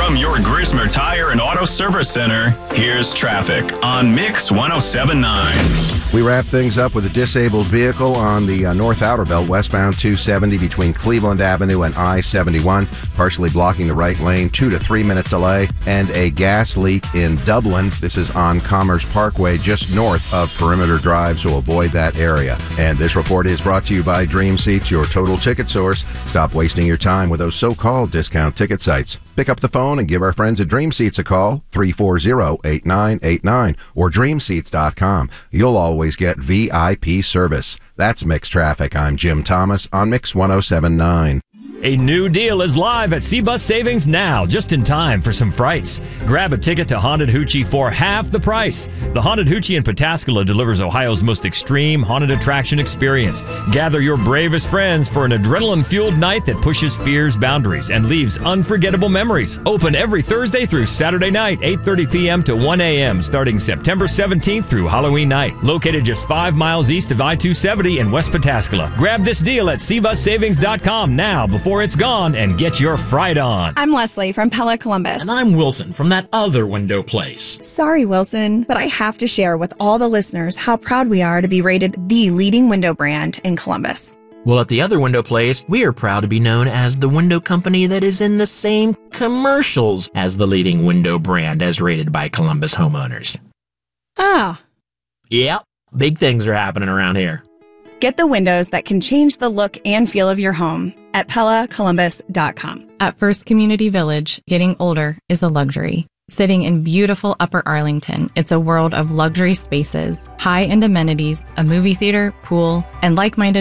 From your Grismer Tire and Auto Service Center, here's traffic on Mix 107.9. We wrap things up with a disabled vehicle on the North Outer Belt, westbound 270 between Cleveland Avenue and I-71, partially blocking the right lane, 2 to 3 minute delay, and a gas leak in Dublin. This is on Commerce Parkway, just north of Perimeter Drive, so avoid that area. And this report is brought to you by Dream Seats, your total ticket source. Stop wasting your time with those so-called discount ticket sites. Pick up the phone and give our friends at Dream Seats a call, 340-8989, or dreamseats.com. You'll always get VIP service. That's Mix Traffic. I'm Jim Thomas on Mix 107.9. A new deal is live at SeaBus Savings now, just in time for some frights. Grab a ticket to Haunted Hoochie for half the price. The Haunted Hoochie in Pataskala delivers Ohio's most extreme haunted attraction experience. Gather your bravest friends for an adrenaline-fueled night that pushes fear's boundaries and leaves unforgettable memories. Open every Thursday through Saturday night, 8:30 p.m. to 1 a.m., starting September 17th through Halloween night. Located just 5 miles east of I-270 in West Pataskala. Grab this deal at SeaBusSavings.com now before it's gone and get your fright on. I'm Leslie from Pella Columbus. And I'm Wilson from that other window place. Sorry, Wilson, but I have to share with all the listeners how proud we are to be rated the leading window brand in Columbus. Well, at the other window place, we are proud to be known as the window company that is in the same commercials as the leading window brand as rated by Columbus homeowners. Ah. Yep, big things are happening around here. Get the windows that can change the look and feel of your home at PellaColumbus.com. At First Community Village, getting older is a luxury. Sitting in beautiful Upper Arlington, it's a world of luxury spaces, high-end amenities, a movie theater, pool, and like-minded